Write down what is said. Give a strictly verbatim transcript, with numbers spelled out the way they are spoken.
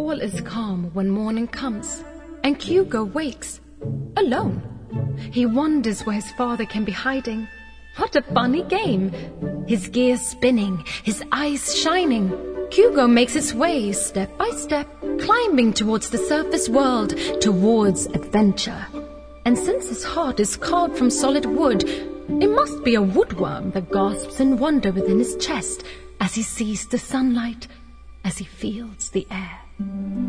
All is calm when morning comes, and Hugo wakes, alone. He wonders where his father can be hiding. What a funny game! His gears spinning, his eyes shining. Hugo makes his way, step by step, climbing towards the surface world, towards adventure. And since his heart is carved from solid wood, it must be a woodworm that gasps in wonder within his chest as he sees the sunlight, as he feels the air.